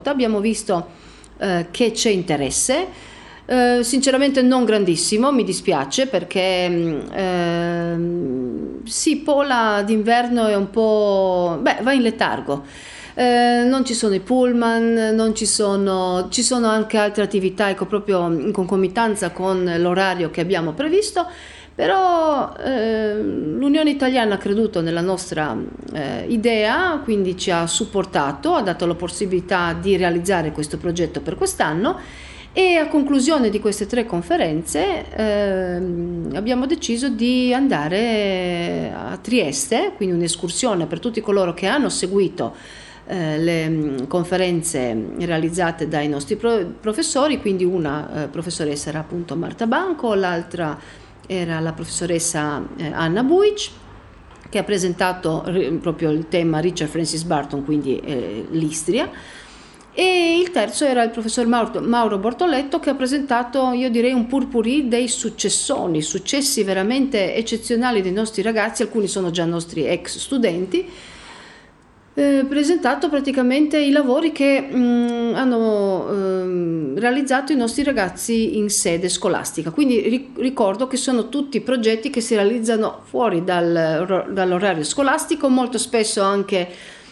Abbiamo visto che c'è interesse, sinceramente non grandissimo, mi dispiace perché sì, Pola d'inverno è un po', va in letargo. Non ci sono i pullman, non ci sono anche altre attività, ecco, proprio in concomitanza con l'orario che abbiamo previsto, però l'Unione Italiana ha creduto nella nostra idea, quindi ci ha supportato, ha dato la possibilità di realizzare questo progetto per quest'anno. E a conclusione di queste 3 conferenze abbiamo deciso di andare a Trieste, quindi un'escursione per tutti coloro che hanno seguito le conferenze realizzate dai nostri professori, quindi una professoressa era appunto Marta Banco, l'altra era la professoressa Anna Buic, che ha presentato proprio il tema Richard Francis Burton, quindi l'Istria, e il terzo era il professor Mauro Bortoletto, che ha presentato, io direi, un purpurì dei successi veramente eccezionali dei nostri ragazzi, alcuni sono già nostri ex studenti, presentato praticamente i lavori che hanno realizzato i nostri ragazzi in sede scolastica. Quindi ricordo che sono tutti progetti che si realizzano fuori dall'orario scolastico, molto spesso anche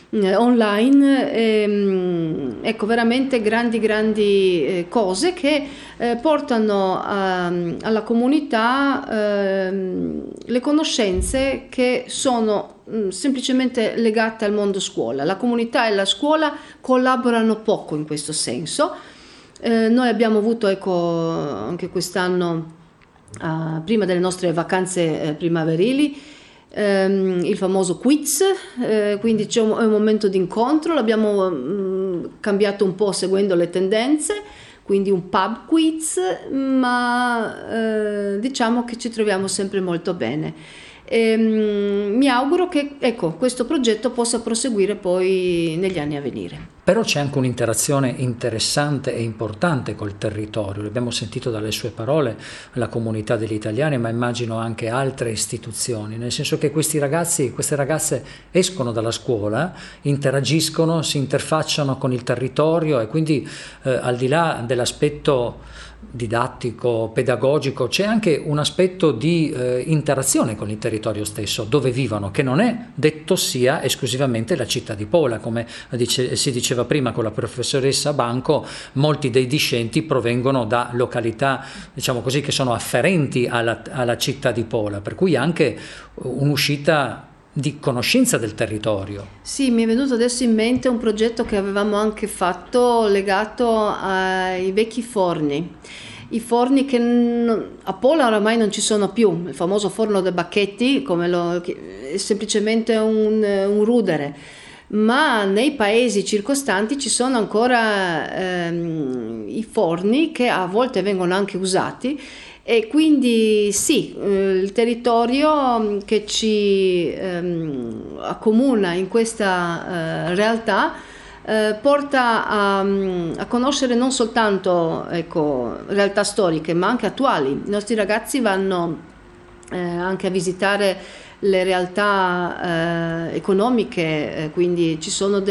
online, ecco, veramente grandi cose che portano alla comunità le conoscenze che sono semplicemente legate al mondo scuola. La comunità e la scuola collaborano poco in questo senso. Noi abbiamo avuto, ecco, anche quest'anno, prima delle nostre vacanze primaverili, il famoso quiz, quindi c'è un momento di incontro, l'abbiamo cambiato un po' seguendo le tendenze, quindi un pub quiz, ma diciamo che ci troviamo sempre molto bene. Mi auguro che, ecco, questo progetto possa proseguire poi negli anni a venire. Però c'è anche un'interazione interessante e importante col territorio. L'abbiamo sentito dalle sue parole, la comunità degli italiani, ma immagino anche altre istituzioni, nel senso che questi ragazzi, queste ragazze escono dalla scuola, interagiscono, si interfacciano con il territorio e quindi al di là dell'aspetto didattico, pedagogico, c'è anche un aspetto di interazione con il territorio stesso, dove vivono, che non è detto sia esclusivamente la città di Pola, come si diceva prima con la professoressa Banco. Molti dei discenti provengono da località, diciamo così, che sono afferenti alla città di Pola, per cui anche un'uscita di conoscenza del territorio. Sì, mi è venuto adesso in mente un progetto che avevamo anche fatto legato ai vecchi forni. I forni che a Pola oramai non ci sono più, il famoso forno dei Bacchetti, è semplicemente un rudere, ma nei paesi circostanti ci sono ancora i forni che a volte vengono anche usati. E quindi sì, il territorio che ci accomuna in questa realtà porta a conoscere non soltanto, ecco, realtà storiche, ma anche attuali. I nostri ragazzi vanno anche a visitare le realtà economiche, quindi ci sono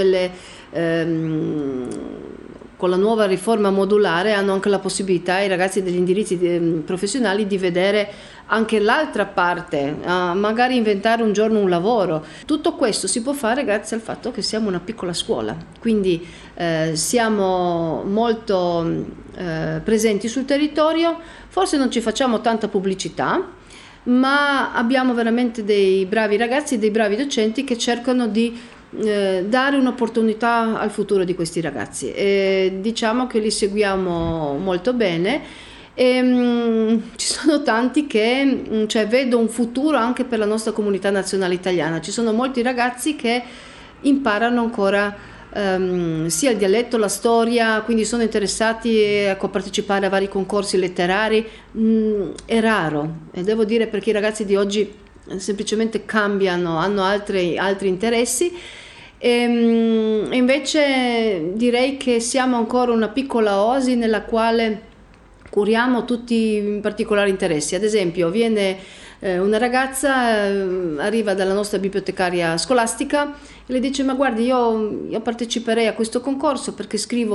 con la nuova riforma modulare hanno anche la possibilità i ragazzi degli indirizzi professionali di vedere anche l'altra parte, magari inventare un giorno un lavoro. Tutto questo si può fare grazie al fatto che siamo una piccola scuola, quindi siamo molto presenti sul territorio, forse non ci facciamo tanta pubblicità, ma abbiamo veramente dei bravi ragazzi, dei bravi docenti che cercano di dare un'opportunità al futuro di questi ragazzi, e diciamo che li seguiamo molto bene e ci sono tanti che vedo un futuro anche per la nostra comunità nazionale italiana. Ci sono molti ragazzi che imparano ancora sia il dialetto, la storia, quindi sono interessati a partecipare a vari concorsi letterari. È raro, e devo dire, perché i ragazzi di oggi semplicemente cambiano, hanno altri interessi, e invece direi che siamo ancora una piccola oasi nella quale curiamo tutti i particolari interessi. Ad esempio, viene una ragazza, arriva dalla nostra bibliotecaria scolastica e le dice: ma guardi, io parteciperei a questo concorso perché scrivo